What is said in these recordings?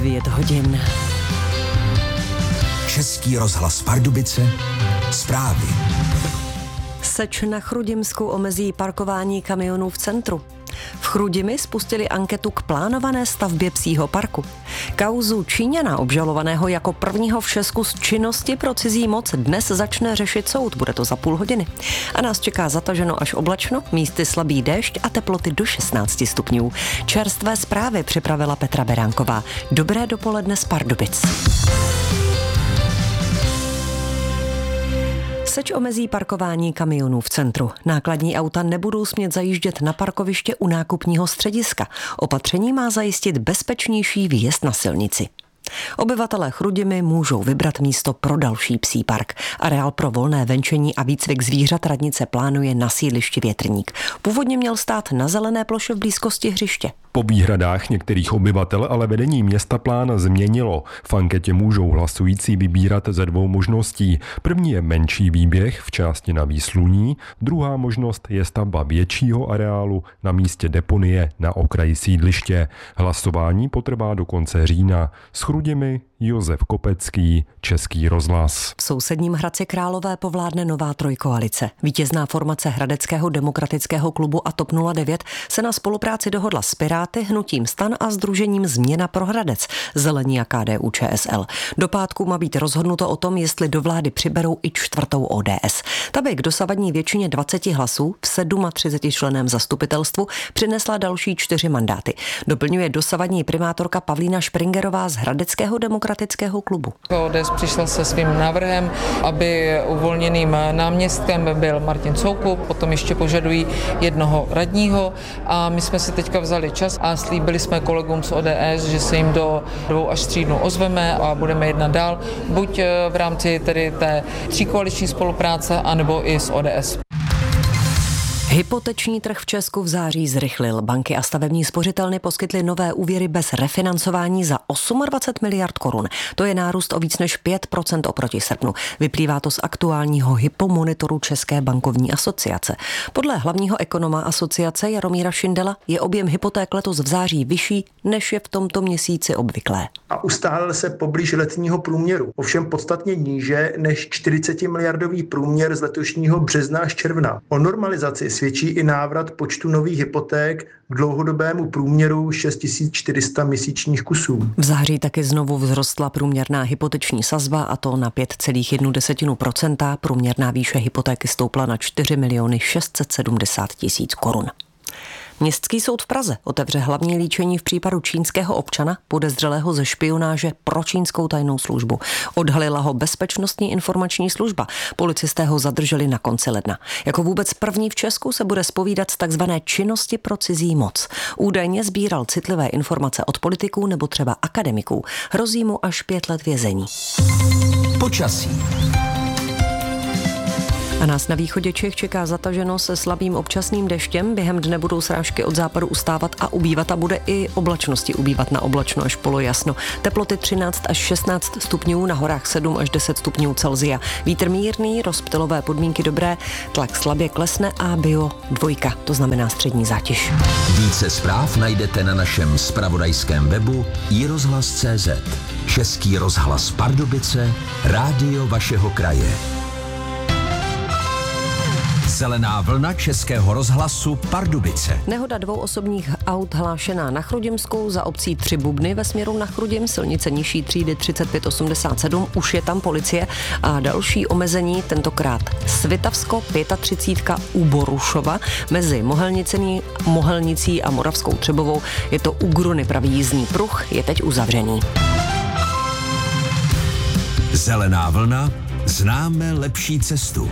9 hodin. Český rozhlas Pardubice, zprávy. Seč na Chrudimsku omezí parkování kamionů v centru. V Chrudimi spustili anketu k plánované stavbě psího parku. Kauzu Číňana, obžalovaného jako prvního v Česku z činnosti pro cizí moc, dnes začne řešit soud. Bude to za půl hodiny. A nás čeká zataženo až oblačno, místy slabý déšť a teploty do 16 stupňů. Čerstvé zprávy připravila Petra Beránková. Dobré dopoledne z Pardubic. Seč omezí parkování kamionů v centru. Nákladní auta nebudou smět zajíždět na parkoviště u nákupního střediska. Opatření má zajistit bezpečnější výjezd na silnici. Obyvatelé Chrudimi můžou vybrat místo pro další psí park. Areál pro volné venčení a výcvik zvířat radnice plánuje na sídlišti Větrník. Původně měl stát na zelené ploše v blízkosti hřiště. Po výhradách některých obyvatel ale vedení města plán změnilo. V anketě můžou hlasující vybírat ze dvou možností. První je menší výběh v části na Výsluní, druhá možnost je stavba většího areálu na místě deponie na okraji sídliště. Hlasování potrvá do konce října. S Chrudimi Josef Kopecký, Český rozhlas. V sousedním Hradci Králové povládne nová trojkoalice. Vítězná formace Hradeckého demokratického klubu a TOP 09 se na spolupráci dohodla s Piráty, hnutím STAN a sdružením Změna pro Hradec, Zelení a KDU-ČSL. Do pátku má být rozhodnuto o tom, jestli do vlády přiberou i čtvrtou ODS. Ta by k dosavadní většině 20 hlasů v 37členném zastupitelstvu přinesla další 4 mandáty. Doplňuje dosavadní primátorka Pavlína Špringerová z Hradeckého demokratického klubu. ODS přišla se svým návrhem, aby uvolněným náměstkem byl Martin Soukup, potom ještě požadují jednoho radního a my jsme si teďka vzali čas a slíbili jsme kolegům z ODS, že se jim do 2 až 3 dnů ozveme a budeme jednat dál, buď v rámci tedy té tříkoaliční spolupráce, anebo i s ODS. Hypoteční trh v Česku v září zrychlil. Banky a stavební spořitelny poskytly nové úvěry bez refinancování za 28 miliard korun. To je nárůst o víc než 5% oproti srpnu. Vyplývá to z aktuálního hypomonitoru České bankovní asociace. Podle hlavního ekonoma asociace Jaromíra Šindela je objem hypoték letos v září vyšší, než je v tomto měsíci obvyklé. A ustálil se poblíž letního průměru, ovšem podstatně níže než 40 miliardový průměr z letošního března až června. O normalizaci svědčí i návrat počtu nových hypoték k dlouhodobému průměru 6400 měsíčních kusů. V září taky znovu vzrostla průměrná hypoteční sazba, a to na 5,1%. Průměrná výše hypotéky stoupla na 4 670 000 korun. Městský soud v Praze otevře hlavní líčení v případu čínského občana podezřelého ze špionáže pro čínskou tajnou službu. Odhalila ho Bezpečnostní informační služba. Policisté ho zadrželi na konci ledna. Jako vůbec první v Česku se bude zpovídat z takzvané činnosti pro cizí moc. Údajně sbíral citlivé informace od politiků nebo třeba akademiků. Hrozí mu až 5 let vězení. Počasí. A nás na východě Čech čeká zataženo se slabým občasným deštěm. Během dne budou srážky od západu ustávat a ubývat a bude i oblačnosti ubývat na oblačno až polojasno. Teploty 13 až 16 stupňů, na horách 7 až 10 stupňů Celsia. Vítr mírný, rozptylové podmínky dobré, tlak slabě klesne a bio 2, to znamená střední zátěž. Více zpráv najdete na našem zpravodajském webu iRozhlas.cz. Český rozhlas Pardubice, rádio vašeho kraje. Zelená vlna Českého rozhlasu Pardubice. Nehoda 2 osobních aut hlášená na Chrudimsku, za obcí 3 Bubny ve směru na Chrudim, silnice nižší třídy 3587, už je tam policie a další omezení, tentokrát Svitavsko 35 u Borušova mezi Mohelnicí a Moravskou Třebovou. Je to u Gruny, pravý jízdní pruh je teď uzavřený. Zelená vlna, známe lepší cestu.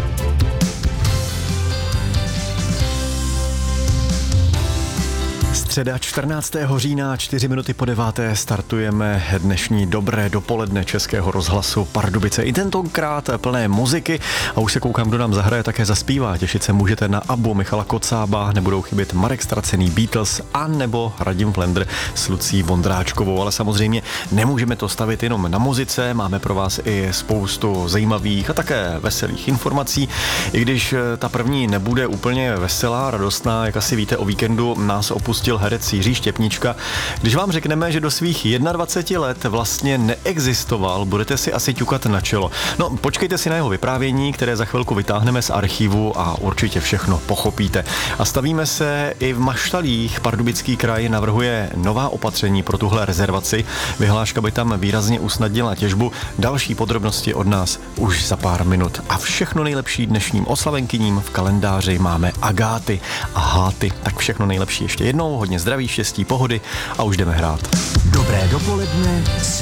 Středa 14. října, 4 minuty po 9. startujeme dnešní dobré dopoledne Českého rozhlasu Pardubice. I tentokrát plné muziky a už se koukám, kdo nám zahraje, také zaspívá. Těšit se můžete na Abbu, Michala Kocába, nebudou chybět Marek Stracený, Beatles a nebo Radim Flendr s Lucí Vondráčkovou. Ale samozřejmě nemůžeme to stavit jenom na muzice, máme pro vás i spoustu zajímavých a také veselých informací. I když ta první nebude úplně veselá, radostná, jak asi víte, o víkendu nás opustil natočil herec Jiří Štěpnička. Když vám řekneme, že do svých 21 let vlastně neexistoval, budete si asi ťukat na čelo. No, počkejte si na jeho vyprávění, které za chvilku vytáhneme z archivu a určitě všechno pochopíte. A stavíme se i v Maštalích. Pardubický kraj navrhuje nová opatření pro tuhle rezervaci. Vyhláška by tam výrazně usnadnila těžbu. Další podrobnosti od nás už za pár minut. A všechno nejlepší dnešním oslavenkyním v kalendáři máme Agáty a Háty. Tak všechno nejlepší ještě jednou, hodně zdraví, štěstí, pohody a už jdeme hrát. Dobré dopoledne s